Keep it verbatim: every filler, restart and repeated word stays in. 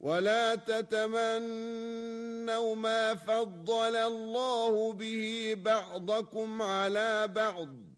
ولا تتمنوا ما فضل الله به بعضكم على بعض